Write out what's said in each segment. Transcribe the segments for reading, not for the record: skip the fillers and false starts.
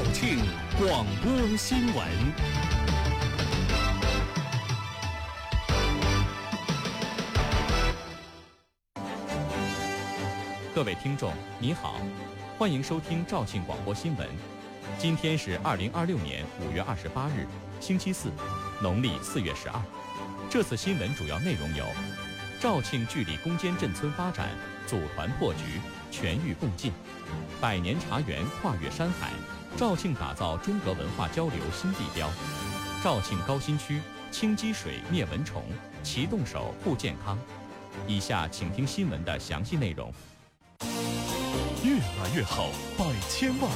庆广播新闻。各位听众，你好，欢迎收听肇庆广播新闻。今天是2026年5月28日，星期四，农历4月12。这次新闻主要内容有：肇庆聚力攻坚镇村发展，组团破局，全域共进；100年茶园跨越山海，肇庆打造中俄文化交流新地标；肇庆高新区清积水灭蚊虫，齐动手护健康。以下请听新闻的详细内容。越来越好，100千万。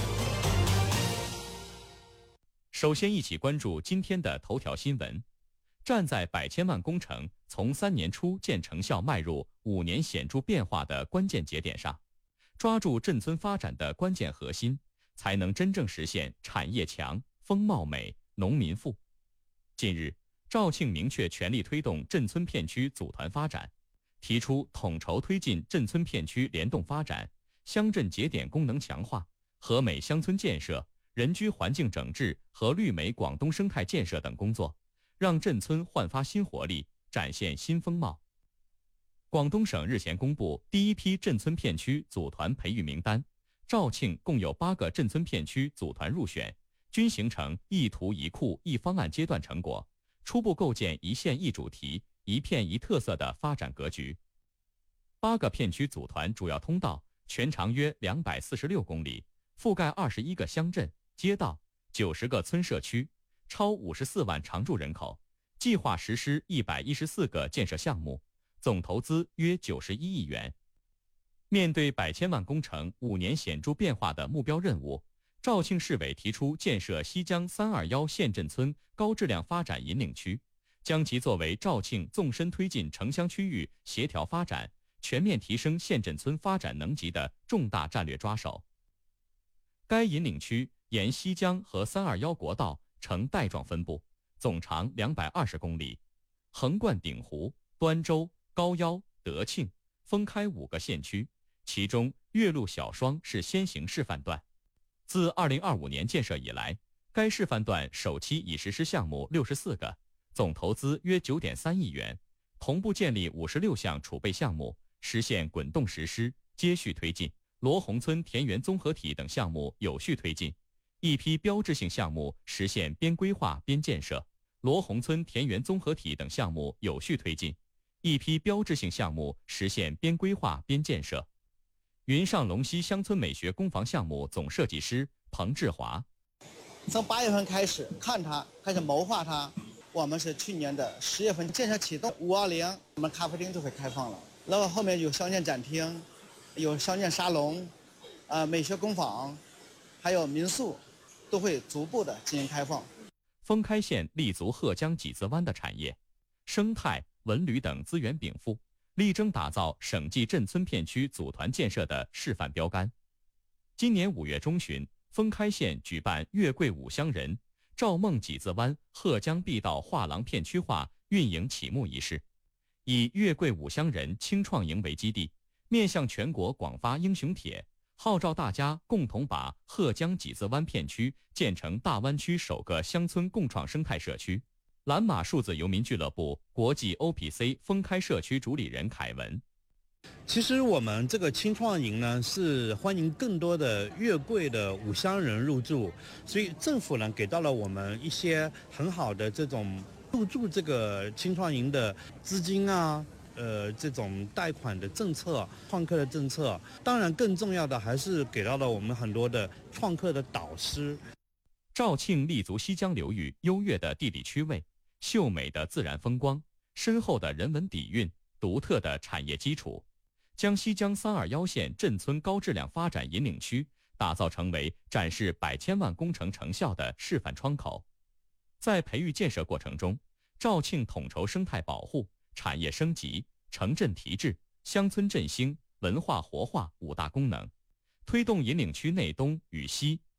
首先，一起关注今天的头条新闻。站在100千万工程从3年初见成效迈入5年显著变化的关键节点上，抓住镇村发展的关键核心，才能真正实现产业强、风貌美、农民富。近日，肇庆明确全力推动镇村片区组团发展，提出统筹推进镇村片区联动发展、乡镇节点功能强化、和美乡村建设、人居环境整治和绿美广东生态建设等工作，让镇村焕发新活力，展现新风貌。广东省日前公布第一批镇村片区组团培育名单，肇庆共有8个镇村片区组团入选，均形成一图一库一方案阶段成果，初步构建一县一主题、一片一特色的发展格局。8个片区组团主要通道全长约246公里，覆盖21个乡镇、街道、90个村社区，超54万常住人口，计划实施114个建设项目，总投资约91亿元。面对100千万工程5年显著变化的目标任务，肇庆市委提出建设西江321县镇村高质量发展引领区，将其作为肇庆纵深推进城乡区域协调发展、全面提升县镇村发展能级的重大战略抓手。该引领区沿西江和321国道呈带状分布，总长220公里，横贯鼎湖、端州、高腰、德庆、封开5个县区，其中岳麓小双是先行示范段。自2025年建设以来，该示范段首期已实施项目64个，总投资约9.3亿元，同步建立56项储备项目，实现滚动实施，接续推进。罗洪村田园综合体等项目有序推进，一批标志性项目实现边规划边建设。罗洪村田园综合体等项目有序推进，一批标志性项目实现边规划边建设。云上龙溪乡村美学工房项目总设计师彭志华： 从8月份开始看它，开始谋划它。我们是去年的10月份建设启动，520我们咖啡厅就会开放了，然后后面有乡镇展厅，有乡镇沙龙，美学工坊，还有民宿，都会逐步的进行开放。 封开县立足贺江几子湾的产业、生态、文旅等资源禀赋，力争打造省际镇村片区组团建设的示范标杆。今年5月中旬，封开县举办月桂五乡人赵孟几子湾贺江碧道画廊片区化运营启幕仪式，以月桂五乡人青创营为基地，面向全国广发英雄帖，号召大家共同把贺江几子湾片区建成大湾区首个乡村共创生态社区。蓝马数字游民俱乐部国际 OPC 封开社区主理人凯文： 其实我们这个青创营呢，是欢迎更多的月桂的五乡人入住，所以政府呢给到了我们一些很好的这种入驻这个青创营的资金啊，这种贷款的政策、创客的政策，当然更重要的还是给到了我们很多的创客的导师。 肇庆立足西江流域优越的地理区位、秀美的自然风光、深厚的人文底蕴、独特的产业基础，将西江321县镇村高质量发展引领区打造成为展示100千万工程成效的示范窗口。在培育建设过程中，肇庆统筹生态保护、产业升级、城镇提质、乡村振兴、文化活化5大功能，推动引领区内东与西